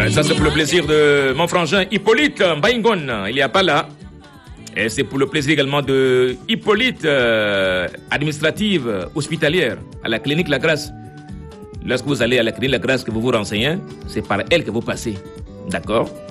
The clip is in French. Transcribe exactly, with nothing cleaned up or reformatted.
Ça, c'est pour le plaisir de mon frangin Hippolyte Baingon. Il n'y a pas là. Et c'est pour le plaisir également de Hippolyte, euh, administrative hospitalière, à la clinique La Grâce. Lorsque vous allez à la clinique La Grâce, que vous vous renseignez, c'est par elle que vous passez. D'accord?